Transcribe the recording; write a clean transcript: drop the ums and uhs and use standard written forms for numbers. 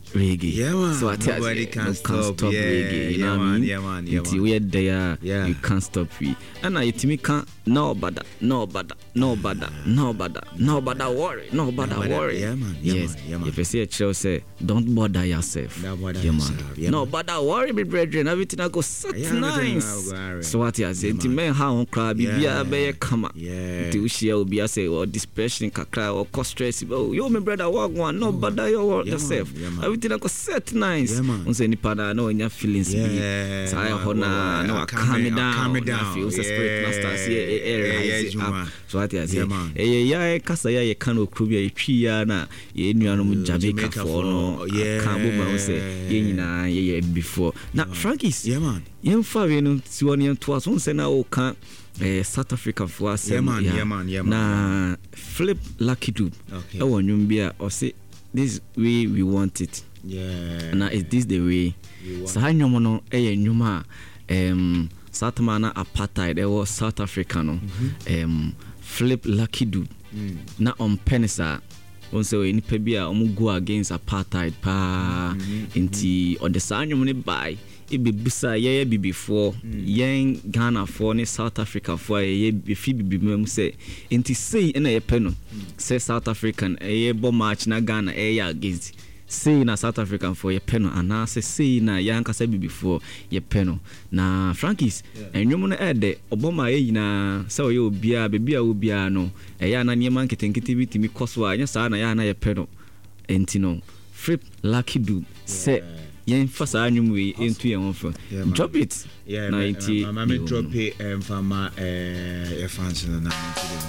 reggae. Yeah, man. So Nobody can stop reggae. You know what I mean? Yeah, man. Until we are there, you can't stop we. And I timi can't no bother worry. Yeah, man. Yes. If you see a child say, don't bother yourself. No bother worry, my brethren. Everything I go set nice. So what you say? Until men how cry be be come. Until she will be say or depression kakra or cause stress. Oh, you my brother walk one. No bother yourself. Everything I go set nice. Unse ni pada no nya feelings be. So I hona no calm me down. Feel the spirit na start see air. So what you say? Ya kasa ya kan okrubi ya twi ya na ye nuanom Jamaica for no kan bo ma say ye nyina ye before. Na Frankies. Yeah man. Yen fa we no ti won yen to aso say na o kan South African for us. Yeah man. Na Flip Lucky Dube. Okay. E won nwum bia o say this way we want it. Yeah. Now is this the way? So how nwum no e nwum a South Mana apartheid there was South Africa no. Flip Lucky Dube. Na on penisa on say ni pebia go against apartheid pa inti or the saa nwum ne buy e be busa ye before yen Ghana for ne South Africa for ye be fi bibimam say inti say na ye pe no say South African ye bo match na Ghana ye against say na South African for ye pe no ana say na yan kasa before ye pe no na Frankies enwom no ede oboma ye nyina say ye obia bebia obia no ya na niema nketenkete bitimi koso anya saa na ya na ye pe no enti no Flip Lucky Dube say yen fasa anwum we into yen won drop it na enti drop it from my fans na